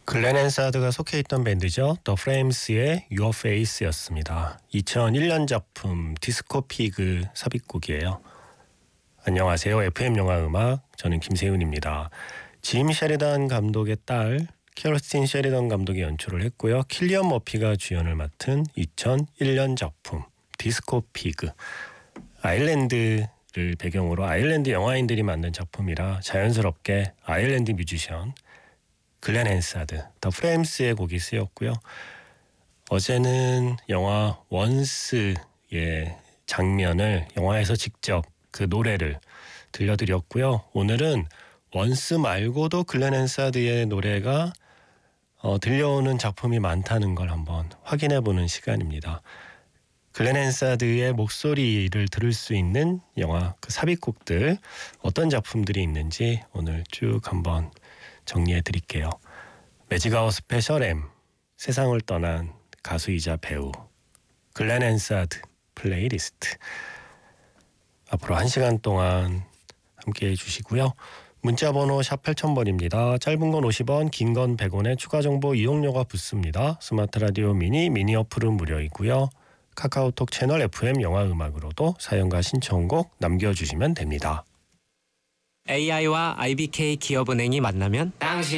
글렌 앤사드가 속해 있던 밴드죠. 더 프레임스의 Your Face였습니다. 2001년 작품 디스코 피그 삽입곡이에요. 안녕하세요. FM 영화 음악 저는 김세윤입니다. 짐 셰리던 감독의 딸 캐러스틴 셰리던 감독이 연출을 했고요. 킬리언 머피가 주연을 맡은 2001년 작품 디스코 피그. 아일랜드를 배경으로 아일랜드 영화인들이 만든 작품이라 자연스럽게 아일랜드 뮤지션 글렌 앤사드, 더 프레임스의 곡이 쓰였고요. 어제는 영화 원스의 장면을 영화에서 직접 그 노래를 들려드렸고요. 오늘은 원스 말고도 글렌 앤사드의 노래가 들려오는 작품이 많다는 걸 한번 확인해보는 시간입니다. 글렌 앤사드의 목소리를 들을 수 있는 영화 그 삽입곡들 어떤 작품들이 있는지 오늘 쭉 한번 정리해 드릴게요. 매직아웃 스페셜 M, 세상을 떠난 가수이자 배우 글렌 앤사드 플레이리스트. 앞으로 1시간 동안 함께해 주시고요. 문자번호 샵 8000번입니다. 짧은 건 50원, 긴 건 100원에 추가 정보 이용료가 붙습니다. 스마트 라디오 미니 어플은 무료이고요. 카카오톡 채널 FM 영화 음악으로도 사연과 신청곡 남겨주시면 됩니다. AI와 IBK 기업은행이 만나면 당신